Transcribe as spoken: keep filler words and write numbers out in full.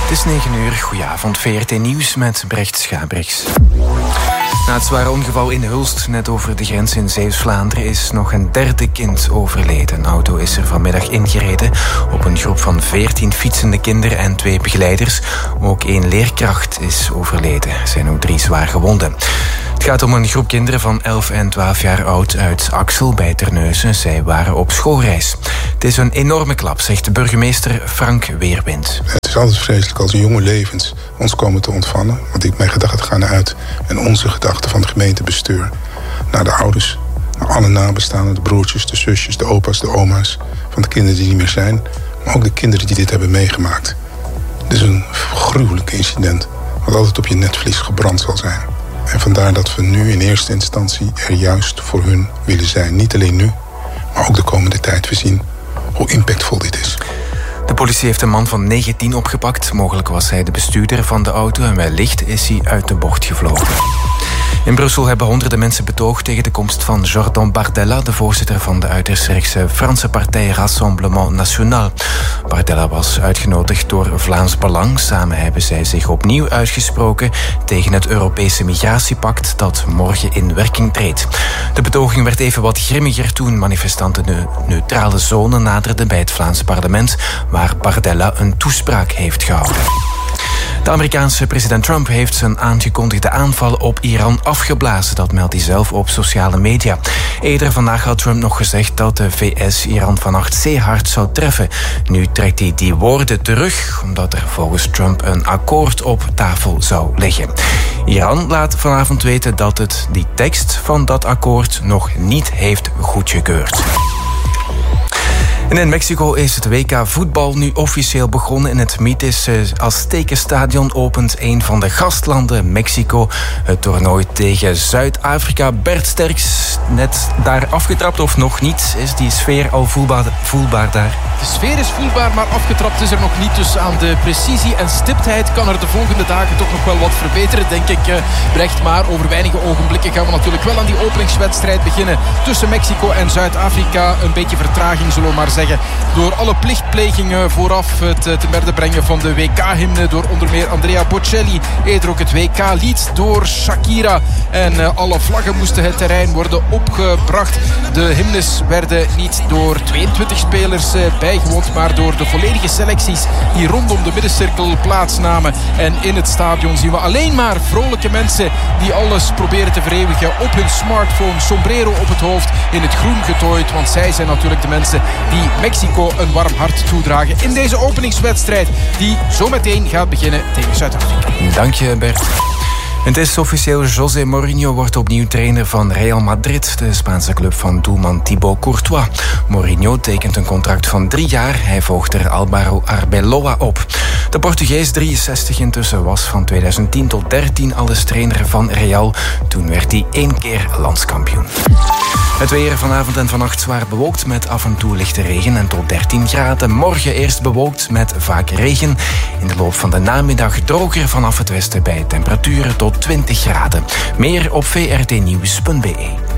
Het is negen uur, goedenavond, V R T Nieuws met Brecht Schabrichs. Na het zware ongeval in Hulst, net over de grens in Zeeuws-Vlaanderen, is nog een derde kind overleden. Een auto is er vanmiddag ingereden op een groep van veertien fietsende kinderen en twee begeleiders. Ook één leerkracht is overleden. Er zijn ook drie zwaar gewonden. Het gaat om een groep kinderen van elf en twaalf jaar oud uit Axel bij Terneuzen. Zij waren op schoolreis. Het is een enorme klap, zegt de burgemeester Frank Weerwind. Het is altijd vreselijk als jonge levens ons komen te ontvallen. Want ik, mijn gedachten gaan uit en onze gedachten van het gemeentebestuur naar de ouders, naar alle nabestaanden, de broertjes, de zusjes, de opa's, de oma's van de kinderen die niet meer zijn. Maar ook de kinderen die dit hebben meegemaakt. Het is een gruwelijk incident wat altijd op je netvlies gebrand zal zijn. En vandaar dat we nu in eerste instantie er juist voor hun willen zijn. Niet alleen nu, maar ook de komende tijd. We zien hoe impactvol dit is. De politie heeft een man van negentien opgepakt. Mogelijk was hij de bestuurder van de auto en wellicht is hij uit de bocht gevlogen. In Brussel hebben honderden mensen betoogd tegen de komst van Jordan Bardella, de voorzitter van de uiterst rechtse Franse partij Rassemblement National. Bardella was uitgenodigd door Vlaams Belang. Samen hebben zij zich opnieuw uitgesproken tegen het Europese migratiepact dat morgen in werking treedt. De betoging werd even wat grimmiger toen manifestanten de neutrale zone naderden bij het Vlaams parlement, waar Bardella een toespraak heeft gehouden. De Amerikaanse president Trump heeft zijn aangekondigde aanval op Iran afgeblazen. Dat meldt hij zelf op sociale media. Eerder vandaag had Trump nog gezegd dat de V S Iran vannacht zeer hard zou treffen. Nu trekt hij die woorden terug, omdat er volgens Trump een akkoord op tafel zou liggen. Iran laat vanavond weten dat het die tekst van dat akkoord nog niet heeft goedgekeurd. En in Mexico is het W K voetbal nu officieel begonnen. In het mythische Aztekenstadion opent een van de gastlanden, Mexico, het toernooi tegen Zuid-Afrika. Bert Sterks, net daar afgetrapt of nog niet? Is die sfeer al voelbaar, voelbaar daar? De sfeer is voelbaar, maar afgetrapt is er nog niet. Dus aan de precisie en stiptheid kan er de volgende dagen toch nog wel wat verbeteren, denk ik, Brecht. Maar over weinige ogenblikken gaan we natuurlijk wel aan die openingswedstrijd beginnen tussen Mexico en Zuid-Afrika. Een beetje vertraging, zullen we maar zeggen. Door alle plichtplegingen vooraf het te berde brengen van de W K-hymne door onder meer Andrea Bocelli. Eerder ook het W K-lied door Shakira. En alle vlaggen moesten het terrein worden opgebracht. De hymnes werden niet door tweeëntwintig spelers bijgewoond, maar door de volledige selecties die rondom de middencirkel plaatsnamen. En in het stadion zien we alleen maar vrolijke mensen die alles proberen te vereeuwigen op hun smartphone, sombrero op het hoofd, in het groen getooid. Want zij zijn natuurlijk de mensen die Mexico een warm hart toedragen in deze openingswedstrijd die zometeen gaat beginnen tegen Zuid-Afrika. Dank je, Bert. Het is officieel, José Mourinho wordt opnieuw trainer van Real Madrid, de Spaanse club van doelman Thibaut Courtois. Mourinho tekent een contract van drie jaar. Hij volgt er Álvaro Arbeloa op. De Portugees, drieënzestig intussen, was van tweeduizend tien tot dertien al eens trainer van Real. Toen werd hij één keer landskampioen. Het weer vanavond en vannacht zwaar bewolkt met af en toe lichte regen en tot dertien graden. Morgen eerst bewolkt met vaak regen. In de loop van de namiddag droger vanaf het westen bij temperaturen tot twintig graden. Meer op v r t nieuws punt b e.